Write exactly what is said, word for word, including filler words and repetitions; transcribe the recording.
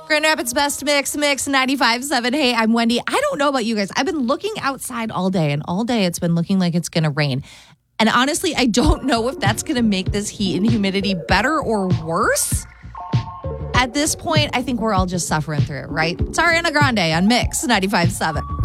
Grand Rapids Best Mix, Mix ninety-five point seven. Hey, I'm Wendy. I don't know about you guys. I've been looking outside all day, and all day it's been looking like it's going to rain. And honestly, I don't know if that's going to make this heat and humidity better or worse. At this point, I think we're all just suffering through it, right? It's Ariana Grande on Mix ninety-five point seven.